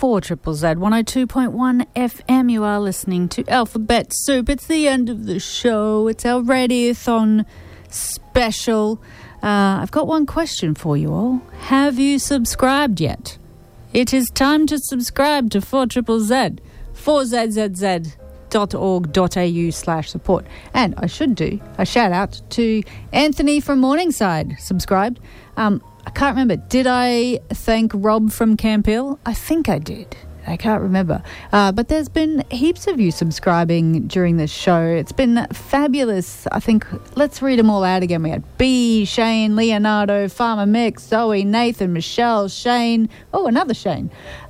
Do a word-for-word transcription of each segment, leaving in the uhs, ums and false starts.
four Triple Z, one oh two point one F M. You are listening to Alphabet Soup. It's the end of the show. It's our Radiothon special. Uh, I've got one question for you all. Have you subscribed yet? It is time to subscribe to four Triple Z, four Z Z Z dot org dot a u slash support. And I should do a shout out to Anthony from Morningside, subscribed. Um, I can't remember. Did I thank Rob from Camp Hill? I think I did. I can't remember. Uh, but there's been heaps of you subscribing during this show. It's been fabulous. I think, let's read them all out again. We had B, Shane, Leonardo, Farmer Mick, Zoe, Nathan, Michelle, Shane. Oh, another Shane.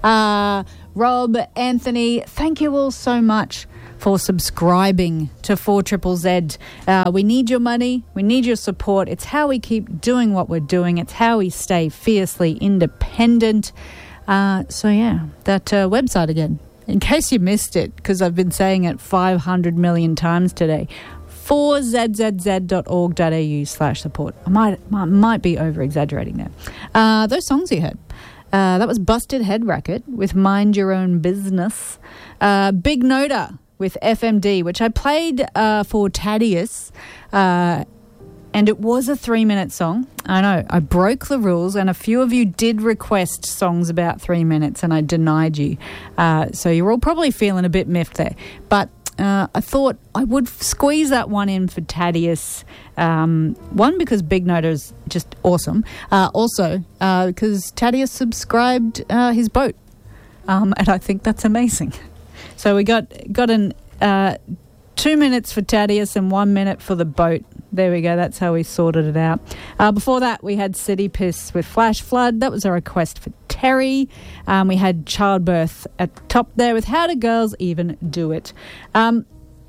Uh, Rob, Anthony. Thank you all so much for subscribing to four Triple Z. Uh, we need your money. We need your support. It's how we keep doing what we're doing. It's how we stay fiercely independent. Uh, so, yeah, that uh, website again, in case you missed it, because I've been saying it five hundred million times today, four Z Z Z dot org dot a u slash support. I might, might, might be over-exaggerating there. Uh, those songs you heard. Uh, that was Busted Head Racket with Mind Your Own Business. Uh, Big Noda with F M D, which I played uh, for Thaddeus, uh, and it was a three-minute song. I know, I broke the rules, and a few of you did request songs about three minutes, and I denied you. Uh, so you're all probably feeling a bit miffed there. But uh, I thought I would squeeze that one in for Thaddeus. Um, one, because Big Noda is just awesome. Uh, also, uh, because Thaddeus subscribed uh, his boat, um, and I think that's amazing. So we got got an uh, two minutes for Thaddeus and one minute for the boat. There we go. That's how we sorted it out. Uh, before that, we had City Piss with Flash Flood. That was a request for Terry. Um, we had Childbirth at the top there with How Do Girls Even Do It? Um,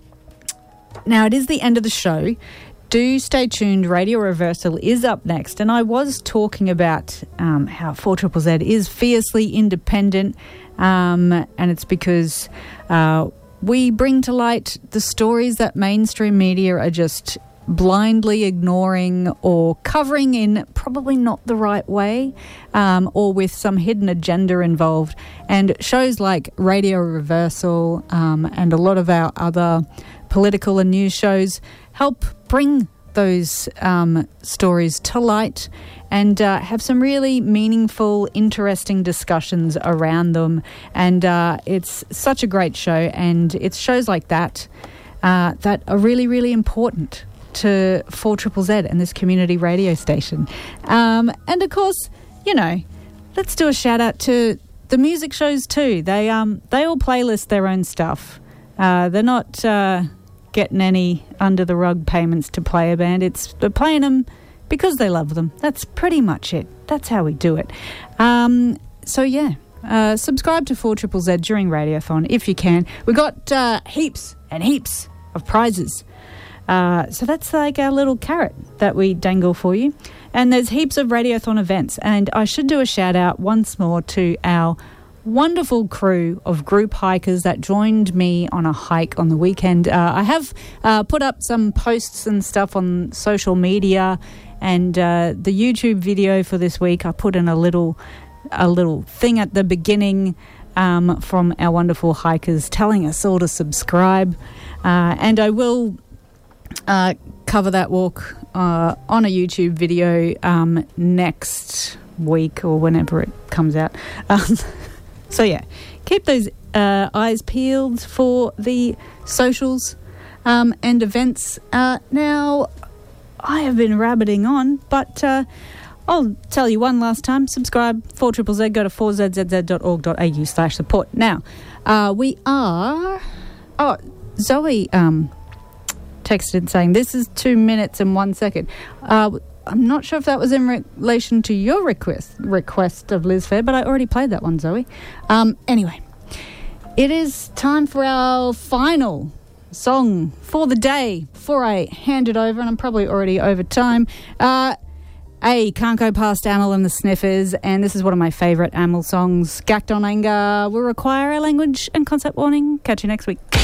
now, it is the end of the show. Do stay tuned. Radio Reversal is up next. And I was talking about um, how four Triple Z is fiercely independent. Um, and it's because uh, we bring to light the stories that mainstream media are just blindly ignoring or covering in probably not the right way, um, or with some hidden agenda involved. And shows like Radio Reversal um, and a lot of our other political and news shows help bring those um, stories to light and uh, have some really meaningful, interesting discussions around them. And uh, it's such a great show, and it's shows like that uh, that are really, really important to four Triple Z and this community radio station. Um, and, of course, you know, let's do a shout-out to the music shows too. They, um, they all playlist their own stuff. Uh, they're not Uh, getting any under-the-rug payments to play a band. It's they're playing them because they love them. That's pretty much it. That's how we do it. Um, so, yeah, uh, subscribe to four Triple Z during Radiothon if you can. We've got uh, heaps and heaps of prizes. Uh, so that's like our little carrot that we dangle for you. And there's heaps of Radiothon events. And I should do a shout-out once more to our wonderful crew of group hikers that joined me on a hike on the weekend. Uh, I have uh, put up some posts and stuff on social media, and uh, the YouTube video for this week, I put in a little a little thing at the beginning um, from our wonderful hikers telling us all to subscribe. Uh, and I will uh, cover that walk uh, on a YouTube video um, next week or whenever it comes out. Um, So, yeah, keep those uh, eyes peeled for the socials um, and events. Uh, now, I have been rabbiting on, but uh, I'll tell you one last time. Subscribe, four Triple Z, go to four Z Z Z dot org dot a u slash support. Now, uh, we are... Oh, Zoe um, texted saying, this is two minutes and one second. Uh, I'm not sure if that was in re- relation to your request request of Liz Fair, but I already played that one, Zoe. Um, anyway, it is time for our final song for the day before I hand it over, and I'm probably already over time. Uh, A, Can't Go Past Amel and the Sniffers, and this is one of my favourite Amel songs. Gacked on Anger will require a language and concept warning. Catch you next week.